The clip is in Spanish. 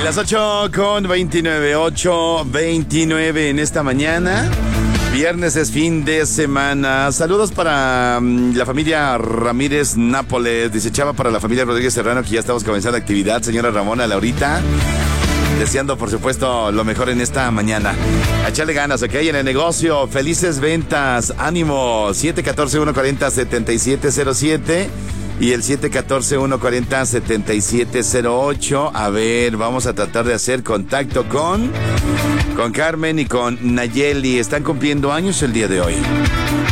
Las 8:29, 8:29 en esta mañana. Viernes es fin de semana. Saludos para la familia Ramírez Nápoles. Dice Chava para la familia Rodríguez Serrano, que ya estamos comenzando actividad. Señora Ramona, Laurita, deseando por supuesto lo mejor en esta mañana. A echarle ganas, ok, en el negocio. Felices ventas, ánimo. 714-140-7707 y el 714-140-7708. A ver, vamos a tratar de hacer contacto con Carmen y con Nayeli. Están cumpliendo años el día de hoy.